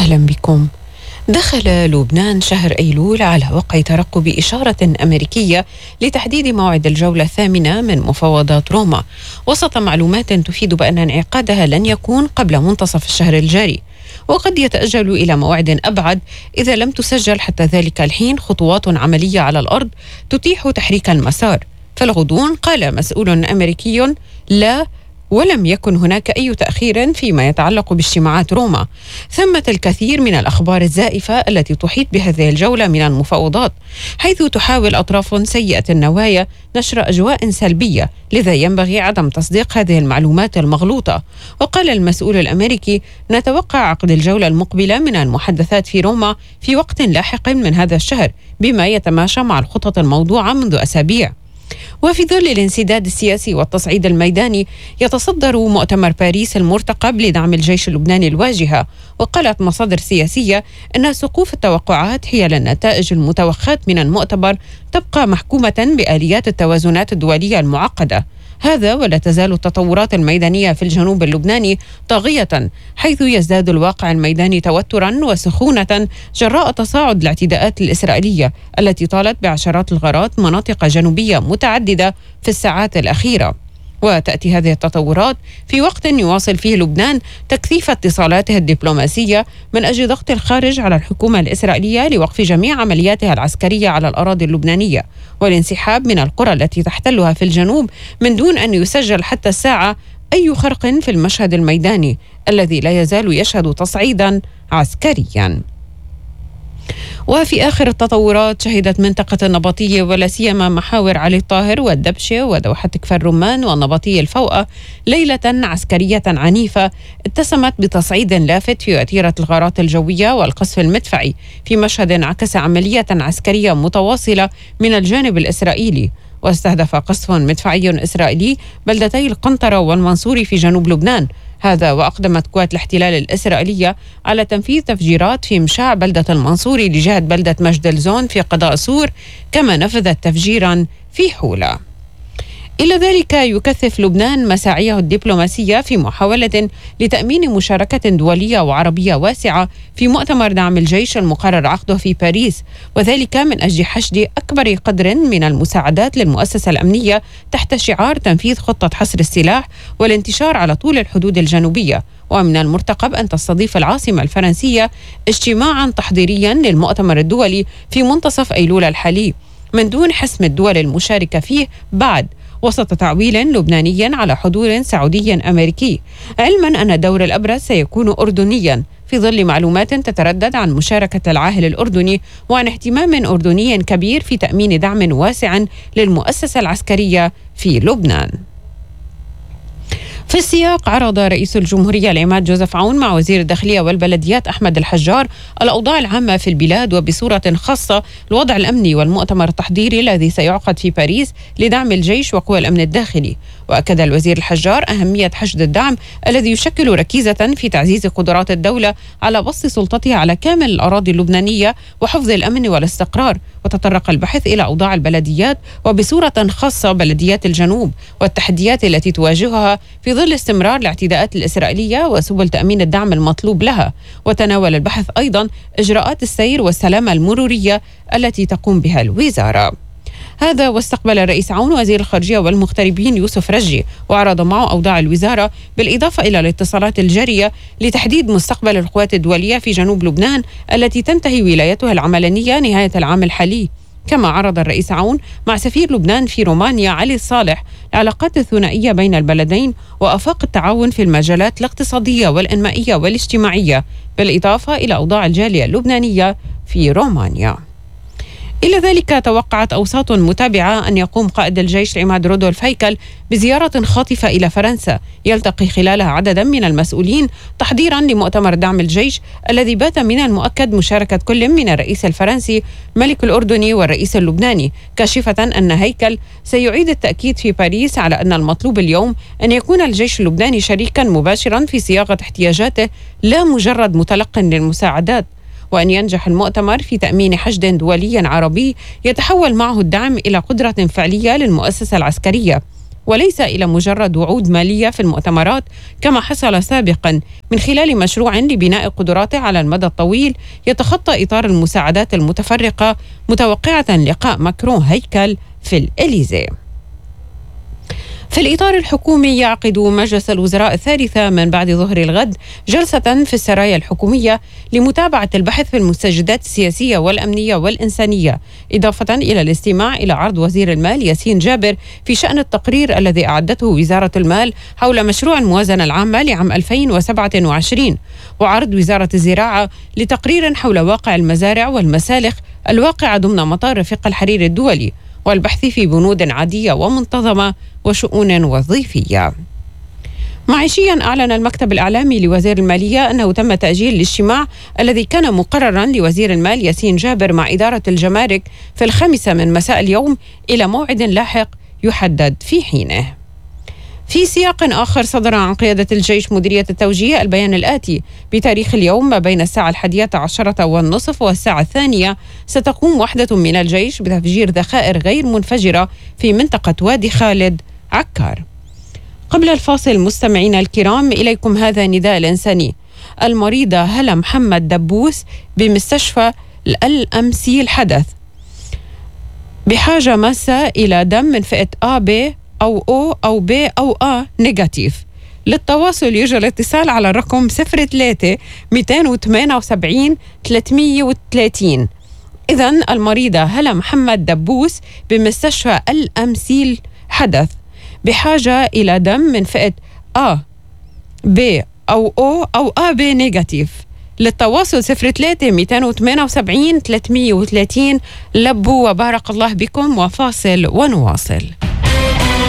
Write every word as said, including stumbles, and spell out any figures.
أهلا بكم. دخل لبنان شهر أيلول على وقع ترقب إشارة أمريكية لتحديد موعد الجولة الثامنة من مفاوضات روما، وسط معلومات تفيد بأن انعقادها لن يكون قبل منتصف الشهر الجاري، وقد يتأجل إلى موعد أبعد إذا لم تسجل حتى ذلك الحين خطوات عملية على الأرض تتيح تحريك المسار. فالغضون قال مسؤول أمريكي: لا، ولم يكن هناك أي تأخير فيما يتعلق باجتماعات روما. ثمة الكثير من الأخبار الزائفة التي تحيط بهذه الجولة من المفاوضات، حيث تحاول أطراف سيئة النوايا نشر أجواء سلبية، لذا ينبغي عدم تصديق هذه المعلومات المغلوطة. وقال المسؤول الأمريكي: نتوقع عقد الجولة المقبلة من المحادثات في روما في وقت لاحق من هذا الشهر، بما يتماشى مع الخطط الموضوعة منذ أسابيع. وفي ظل الانسداد السياسي والتصعيد الميداني، يتصدر مؤتمر باريس المرتقب لدعم الجيش اللبناني الواجهة. وقالت مصادر سياسية أن سقوف التوقعات هي للنتائج المتوخاة من المؤتمر تبقى محكومة بآليات التوازنات الدولية المعقدة. هذا ولا تزال التطورات الميدانية في الجنوب اللبناني طاغية، حيث يزداد الواقع الميداني توترا وسخونة جراء تصاعد الاعتداءات الإسرائيلية التي طالت بعشرات الغارات مناطق جنوبية متعددة في الساعات الأخيرة. وتأتي هذه التطورات في وقت يواصل فيه لبنان تكثيف اتصالاته الدبلوماسية من أجل ضغط الخارج على الحكومة الإسرائيلية لوقف جميع عملياتها العسكرية على الأراضي اللبنانية والانسحاب من القرى التي تحتلها في الجنوب، من دون أن يسجل حتى الساعة أي خرق في المشهد الميداني الذي لا يزال يشهد تصعيدا عسكريا. وفي آخر التطورات، شهدت منطقة النبطية ولا سيما محاور علي الطاهر والدبشة ودوحة كفر رمان والنبطية الفوقة ليلة عسكرية عنيفة اتسمت بتصعيد لافت في وتيرة الغارات الجوية والقصف المدفعي، في مشهد عكس عملية عسكرية متواصلة من الجانب الإسرائيلي. واستهدف قصف مدفعي إسرائيلي بلدتي القنطرة والمنصوري في جنوب لبنان. هذا وأقدمت قوات الاحتلال الإسرائيلية على تنفيذ تفجيرات في مشاع بلدة المنصوري لجهة بلدة مجد الزون في قضاء سور، كما نفذت تفجيرا في حولة. إلى ذلك يكثف لبنان مساعيه الدبلوماسية في محاولة لتأمين مشاركة دولية وعربية واسعة في مؤتمر دعم الجيش المقرر عقده في باريس، وذلك من أجل حشد أكبر قدر من المساعدات للمؤسسة الأمنية تحت شعار تنفيذ خطة حصر السلاح والانتشار على طول الحدود الجنوبية. ومن المرتقب أن تستضيف العاصمة الفرنسية اجتماعا تحضيريا للمؤتمر الدولي في منتصف أيلول الحالي، من دون حسم الدول المشاركة فيه بعد، وسط تعويل لبناني على حضور سعودي أمريكي، علما أن الدور الأبرز سيكون أردنيا، في ظل معلومات تتردد عن مشاركة العاهل الأردني وعن اهتمام أردني كبير في تأمين دعم واسع للمؤسسة العسكرية في لبنان. في السياق، عرض رئيس الجمهورية العماد جوزيف عون مع وزير الداخلية والبلديات أحمد الحجار الأوضاع العامة في البلاد، وبصورة خاصة الوضع الأمني والمؤتمر التحضيري الذي سيعقد في باريس لدعم الجيش وقوى الأمن الداخلي. وأكد الوزير الحجار أهمية حشد الدعم الذي يشكل ركيزة في تعزيز قدرات الدولة على بسط سلطتها على كامل الأراضي اللبنانية وحفظ الأمن والاستقرار. وتطرق البحث إلى أوضاع البلديات وبصورة خاصة بلديات الجنوب والتحديات التي تواجهها في ظل استمرار الاعتداءات الإسرائيلية وسبل تأمين الدعم المطلوب لها. وتناول البحث أيضا إجراءات السير والسلامة المرورية التي تقوم بها الوزارة. هذا واستقبل الرئيس عون وزير الخارجية والمغتربين يوسف رجي، وعرض معه أوضاع الوزارة بالإضافة إلى الاتصالات الجارية لتحديد مستقبل القوات الدولية في جنوب لبنان التي تنتهي ولايتها العملانية نهاية العام الحالي. كما عرض الرئيس عون مع سفير لبنان في رومانيا علي الصالح العلاقات الثنائية بين البلدين وآفاق التعاون في المجالات الاقتصادية والإنمائية والاجتماعية، بالإضافة إلى أوضاع الجالية اللبنانية في رومانيا. إلى ذلك، توقعت أوساط متابعة أن يقوم قائد الجيش العماد رودولف هيكل بزيارة خاطفة إلى فرنسا يلتقي خلالها عددا من المسؤولين تحضيرا لمؤتمر دعم الجيش الذي بات من المؤكد مشاركة كل من الرئيس الفرنسي ملك الأردني والرئيس اللبناني، كاشفة أن هيكل سيعيد التأكيد في باريس على أن المطلوب اليوم أن يكون الجيش اللبناني شريكا مباشرا في صياغة احتياجاته لا مجرد متلق للمساعدات، وأن ينجح المؤتمر في تأمين حشد دولي عربي يتحول معه الدعم إلى قدرة فعلية للمؤسسة العسكرية. وليس إلى مجرد وعود مالية في المؤتمرات كما حصل سابقا، من خلال مشروع لبناء قدراته على المدى الطويل يتخطى إطار المساعدات المتفرقة، متوقعة لقاء ماكرون هيكل في الإليزي. في الإطار الحكومي يعقد مجلس الوزراء الثالثة من بعد ظهر الغد جلسة في السرايا الحكومية لمتابعة البحث في المستجدات السياسية والأمنية والإنسانية، إضافة إلى الاستماع إلى عرض وزير المال ياسين جابر في شأن التقرير الذي أعدته وزارة المال حول مشروع الموازنة العامة لعام ألفين وسبعة وعشرين، وعرض وزارة الزراعة لتقرير حول واقع المزارع والمسالخ الواقعة ضمن مطار رفيق الحرير الدولي، والبحث في بنود عادية ومنتظمة وشؤون وظيفية. معيشيا، أعلن المكتب الإعلامي لوزير المالية أنه تم تأجيل الاجتماع الذي كان مقررا لوزير المال ياسين جابر مع إدارة الجمارك في الخامسة من مساء اليوم إلى موعد لاحق يحدد في حينه. في سياق آخر، صدر عن قيادة الجيش مديرية التوجيه البيان الآتي: بتاريخ اليوم ما بين الساعة الحادية عشرة والنصف والساعة الثانية ستقوم وحدة من الجيش بتفجير ذخائر غير منفجرة في منطقة وادي خالد عكار. قبل الفاصل مستمعينا الكرام، إليكم هذا النداء الإنساني. المريضة هلا محمد دبوس بمستشفى الأمسي الحدث بحاجة ماسة إلى دم من فئة آ بي أو أو أو بي أو آ نيجاتيف. للتواصل يرجى الاتصال على الرقم صفر ثلاثة مئتين وثمانية وسبعين ثلاثمئة وثلاثين. إذن المريضة هلا محمد دبوس بمستشفى الأمسي الحدث بحاجة إلى دم من فئة آ بي أو أو أو آ بي نيجاتيف. للتواصل صفر ثلاثة مئتين وثمانية وسبعين ثلاثمئة وثلاثين. لبوا وبارك الله بكم، وفاصل ونواصل.